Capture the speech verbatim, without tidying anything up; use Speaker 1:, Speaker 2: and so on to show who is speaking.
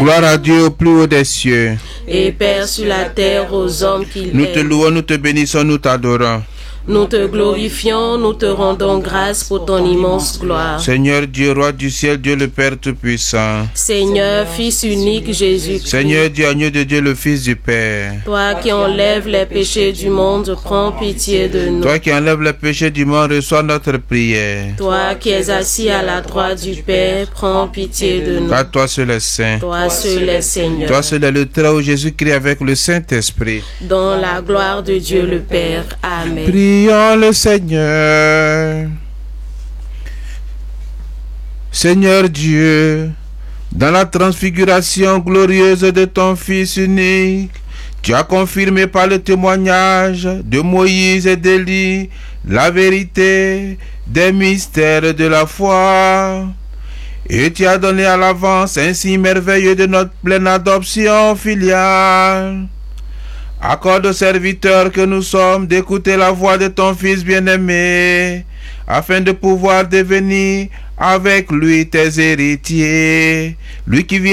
Speaker 1: Gloire à Dieu au plus haut des cieux.
Speaker 2: Et Père sur la terre aux hommes qu'il
Speaker 1: Nous te
Speaker 2: aime.
Speaker 1: louons, nous te bénissons, nous t'adorons.
Speaker 2: Nous te glorifions, nous te rendons grâce pour ton immense gloire.
Speaker 1: Seigneur Dieu, roi du ciel, Dieu le Père Tout-Puissant.
Speaker 2: Seigneur, Fils unique Jésus-Christ.
Speaker 1: Seigneur Dieu, agneau de Dieu, le Fils du Père.
Speaker 2: Toi qui enlèves les péchés du monde, prends pitié de nous.
Speaker 1: Toi qui enlèves les péchés du monde, reçois notre prière.
Speaker 2: Toi qui es assis à la droite du Père, prends pitié de nous.
Speaker 1: Car toi seul est saint.
Speaker 2: Toi seul est Seigneur.
Speaker 1: Toi seul est le Très-Haut Jésus-Christ avec le Saint-Esprit.
Speaker 2: Dans la gloire de Dieu le Père. Amen.
Speaker 1: Prions le Seigneur. Seigneur Dieu, dans la transfiguration glorieuse de ton Fils unique, tu as confirmé par le témoignage de Moïse et d'Élie la vérité des mystères de la foi. Et tu as donné à l'avance un signe merveilleux de notre pleine adoption filiale. Accorde aux serviteurs que nous sommes d'écouter la voix de ton Fils bien-aimé, afin de pouvoir devenir avec lui tes héritiers, lui qui vit